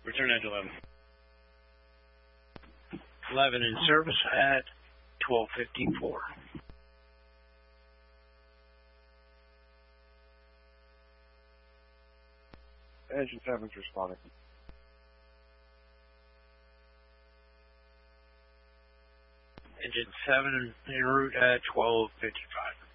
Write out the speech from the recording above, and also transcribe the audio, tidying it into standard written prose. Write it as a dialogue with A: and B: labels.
A: Return at 11. 11 in service at 12:54.
B: Engine 7's responding.
A: Engine 7 en route at 12:55.